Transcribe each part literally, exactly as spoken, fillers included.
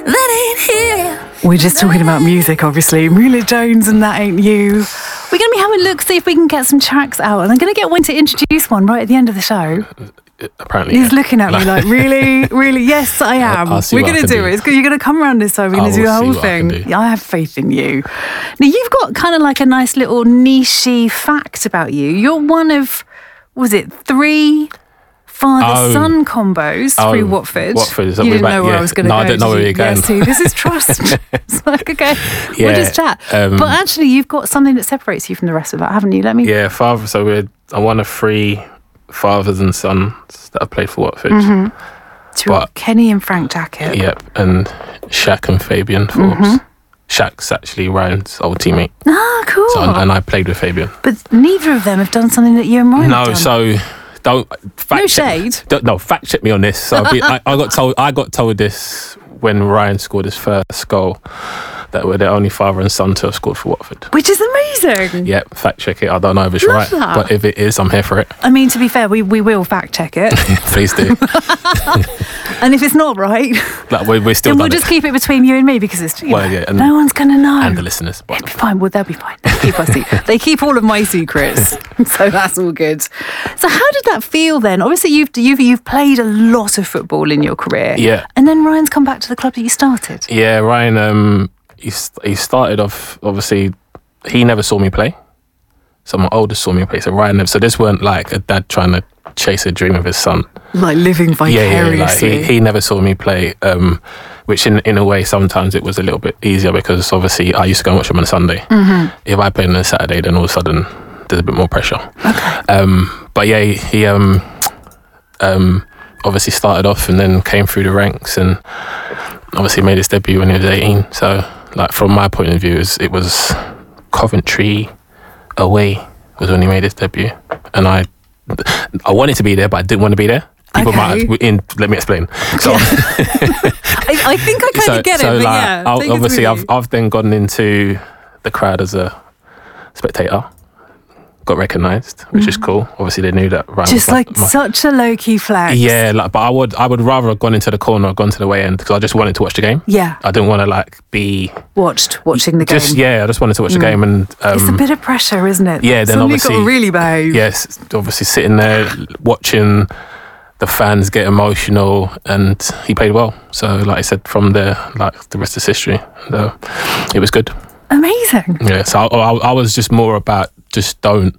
that ain't here. We're just talking about music, obviously. Mula Jones and That Ain't You. We're going to be having a look, see if we can get some tracks out. And I'm going to get Wayne to introduce one right at the end of the show. Apparently, He's yeah. looking at me like, really, really? Yes, I am. I'll see We're what I going to can do do. it. It's good. You're going to come around this time. We're going to I do the will whole see what I can thing. do. Yeah, I have faith in you. Now, you've got kind of like a nice little niche-y fact about you. You're one of, was it three father-son Oh. combos Oh, through Watford? Watford, is that You way didn't back? know where Yeah. I was going to No, go. I didn't know did where you? you were going. Yeah, see, this is trust. It's like, okay, Yeah, we'll just chat. um, but actually, you've got something that separates you from the rest of that, haven't you? Let me... Yeah, father. So we're I'm one of three fathers and sons that have played for Watford. Mm-hmm. To But- Kenny and Frank Jackett. Yep, and Shaq and Fabian Forbes. Mm-hmm. Shaq's actually Ryan's old teammate, Ah, cool. so, and I played with Fabian. But neither of them have done something that you and Ryan have No, done. so don't fact No check, shade. Don't, no, fact check me on this. So I'll be, I, I got told I got told this when Ryan scored his first goal, that we're the only father and son to have scored for Watford. Which is amazing. Yep, fact check it. I don't know if it's Love right, that. but if it is, I'm here for it. I mean, to be fair, we, we will fact check it. Please do. And if it's not right, Like, we're, we're still then we'll done just it. keep it between you and me because it's, you Well, know, yeah, and- no one's going to know. And the listeners. But It'll be fine. Well, they'll be fine. They keep, us se- they keep all of my secrets. So that's all good. So how did that feel then? Obviously, you've, you've, you've played a lot of football in your career. Yeah. And then Ryan's come back to the club that you started. yeah, Ryan, um, he, st- he started off, obviously, he never saw me play. So my oldest saw me play. So Ryan never, so this weren't like a dad trying to chase a dream of his son. Like living Yeah, yeah, vicariously. like he, he never saw me play, um, which in in a way sometimes it was a little bit easier because obviously I used to go and watch him on a Sunday. Mm-hmm. If I played on a Saturday, then all of a sudden there's a bit more pressure. Okay. Um, but yeah, he, he um, um, obviously started off and then came through the ranks and obviously made his debut when he was eighteen. So like from my point of view, it was, it was Coventry away was when he made his debut, and I I wanted to be there, but I didn't want to be there. People Okay. might have, in let me explain. So, I, I think I kind of so, get so it, but like, yeah. I'll- take us obviously, with I've you. I've then gone into the crowd as a spectator. Got recognised, which is cool. Obviously, they knew that. Ryan Just was my- like my- such a low key flex. yeah, like, but I would I would rather have gone into the corner or gone to the way end because I just wanted to watch the game. Yeah. I didn't want to like be Watched, watching the game. just yeah. I just wanted to watch the game and um, It's a bit of pressure, isn't it? yeah, then Suddenly obviously- got to really behave. yes, obviously sitting there watching the fans get emotional, and he played well. So, like I said, from there, like the rest is history. So, it was good. Amazing. Yeah. So I, I, I was just more about just don't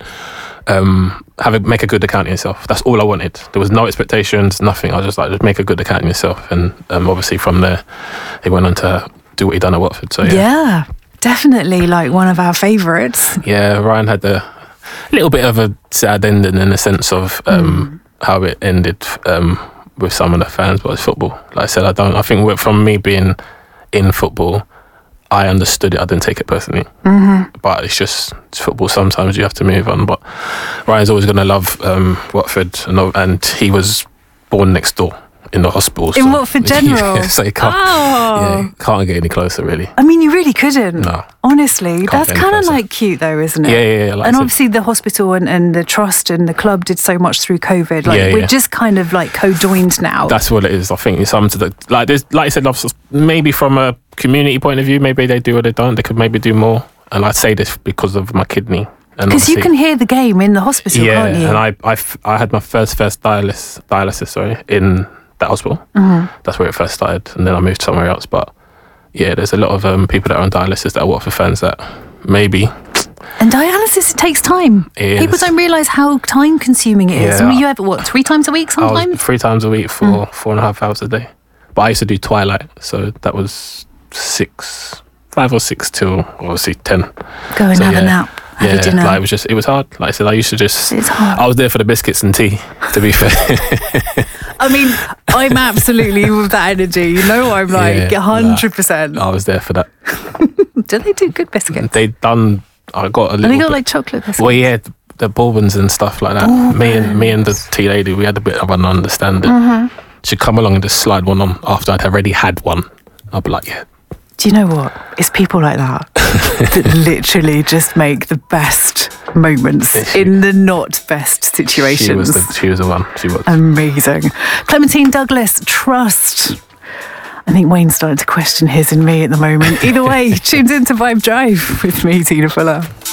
um, have a make a good account of yourself. That's all I wanted. There was no expectations, nothing. I was just like, just make a good account of yourself, and um, obviously from there, he went on to do what he done at Watford. So Yeah. yeah, Definitely like one of our favourites. yeah. Ryan had a little bit of a sad ending in the sense of um, how it ended um, with some of the fans, but it's football. Like I said, I don't. I think from me being in football, I understood it. I didn't take it personally. Mm-hmm. But it's just it's football. Sometimes you have to move on. But Ryan's always going to love um, Watford, and, and he was born next door in the hospital. In Watford General? Yeah, so you can't, Oh. yeah, can't get any closer, really. I mean, you really couldn't. No. Honestly, that's get any kind of closer. like cute though, isn't it? Yeah, yeah, yeah, like I and said- obviously the hospital and, and the trust and the club did so much through COVID. Like Yeah, we're yeah. just kind of like co-joined now. That's what it is. I think it's something to the like. There's like I said, obviously, maybe from a community point of view, maybe they do or they don't. They could maybe do more. And I say this because of my kidney. Because you can hear the game in the hospital, yeah, can't you? and I, I, f- I had my first first dialysis dialysis sorry in that hospital. Mm-hmm. That's where it first started, and then I moved somewhere else. But yeah, there's a lot of um, people that are on dialysis that are Watford fans that maybe And dialysis, it takes time. It People is. don't realise how time consuming it is. Yeah. I mean, you have, what, three times a week I was sometimes? three times a week for Mm. four and a half hours a day. But I used to do twilight, so that was six, five or six till obviously ten. Go and So, have a yeah. nap, have yeah, your dinner. like it was just it was hard. Like I said, I used to just It's hard. I was there for the biscuits and tea. To be fair, I mean, I'm absolutely with that energy. You know, I'm like Yeah, one hundred percent. I was there for that. Do they do good biscuits? They done. I got a Have little. they got bit, like chocolate biscuits? well, yeah, the, the bourbons and stuff like that. Me and me and the tea lady, we had a bit of an understanding. Mm-hmm. She'd come along and just slide one on after I'd already had one. I'd be like, yeah. Do you know what? It's people like that that literally just make the best moments She- in the not best situations. She was the she was the one. She was. Amazing. Clementine Douglas, Trust. I think Wayne's starting to question his and me at the moment. Either way, tuned into Vibe Drive with me, Tina Fuller.